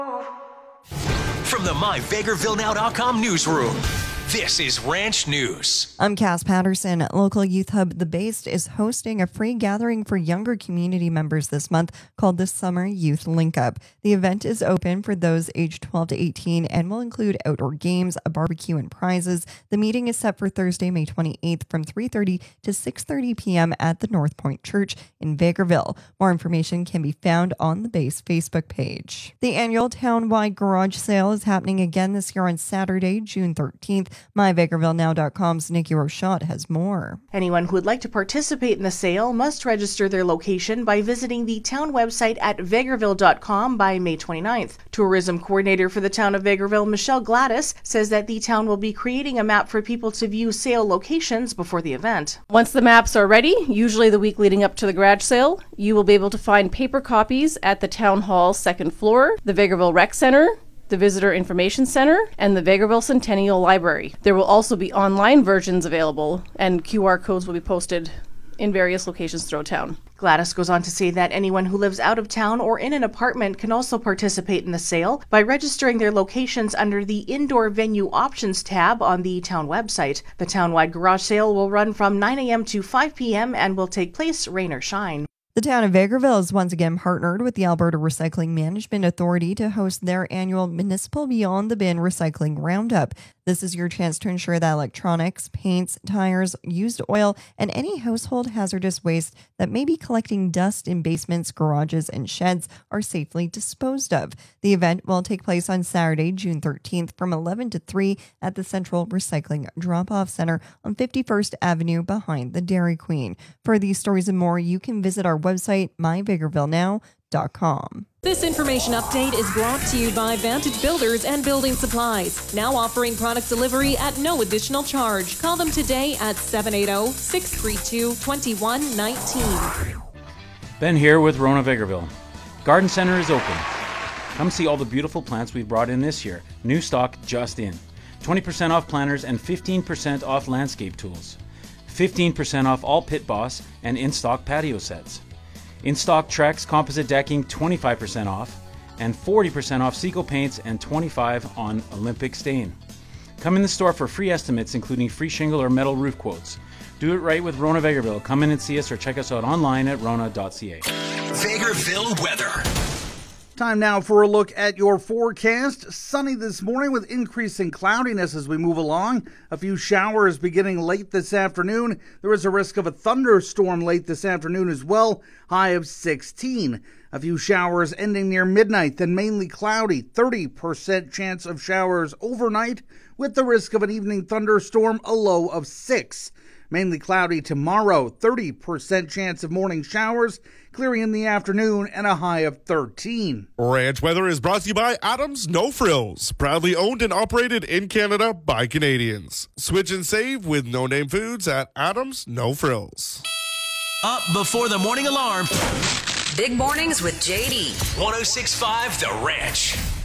From the MyVegrevilleNow.com newsroom, this is Ranch News. I'm Cass Patterson. Local youth hub The Based is hosting a free gathering for younger community members this month called the Summer Youth Link Up. The event is open for those aged 12 to 18 and will include outdoor games, a barbecue, and prizes. The meeting is set for Thursday, May 28th from 3:30 to 6:30 p.m. at the North Point Church in Vegreville. More information can be found on the Base Facebook page. The annual town-wide garage sale is happening again this year on Saturday, June 13th. MyVegrevilleNow.com's Nikki Rochot has more. Anyone who would like to participate in the sale must register their location by visiting the town website at vegreville.com by May 29th. Tourism coordinator for the town of Vegreville, Michelle Gladys, says that the town will be creating a map for people to view sale locations before the event. Once the maps are ready, usually the week leading up to the garage sale, you will be able to find paper copies at the town hall second floor, the Vegreville Rec Center, the Visitor Information Center, and the Vegreville Centennial Library. There will also be online versions available, and QR codes will be posted in various locations throughout town. Gladys goes on to say that anyone who lives out of town or in an apartment can also participate in the sale by registering their locations under the Indoor Venue Options tab on the town website. The town-wide garage sale will run from 9 a.m. to 5 p.m. and will take place rain or shine. The town of Vegreville has once again partnered with the Alberta Recycling Management Authority to host their annual Municipal Beyond the Bin Recycling Roundup. This is your chance to ensure that electronics, paints, tires, used oil, and any household hazardous waste that may be collecting dust in basements, garages, and sheds are safely disposed of. The event will take place on Saturday, June 13th from 11 to 3 at the Central Recycling Drop-Off Center on 51st Avenue behind the Dairy Queen. For these stories and more, you can visit our website, myvegrevillenow.com. This information update is brought to you by Vantage Builders and Building Supplies, now offering product delivery at no additional charge. Call them today at 780-632-2119. Ben here with Rona Vegreville. Garden Center is open. Come see all the beautiful plants we've brought in this year. New stock just in. 20% off planters and 15% off landscape tools. 15% off all Pit Boss and in-stock patio sets. In-stock Trex composite decking 25% off, and 40% off Seco paints and 25% on Olympic stain. Come in the store for free estimates including free shingle or metal roof quotes. Do it right with Rona Vegreville. Come in and see us or check us out online at rona.ca. Vegreville weather. Time now for a look at your forecast. Sunny this morning with increasing cloudiness as we move along. A few showers beginning late this afternoon. There is a risk of a thunderstorm late this afternoon as well. High of 16. A few showers ending near midnight, then mainly cloudy. 30% chance of showers overnight with the risk of an evening thunderstorm, a low of 6. Mainly cloudy tomorrow, 30% chance of morning showers, clearing in the afternoon and a high of 13. Ranch weather is brought to you by Adams No Frills, proudly owned and operated in Canada by Canadians. Switch and save with No Name Foods at Adams No Frills. Up before the morning alarm. Big mornings with JD. 106.5 The Ranch.